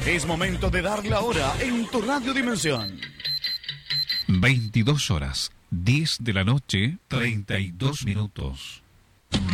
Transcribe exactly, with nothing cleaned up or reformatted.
Es momento de dar la hora en tu Radio Dimensión. veintidós horas, diez de la noche, treinta y dos minutos.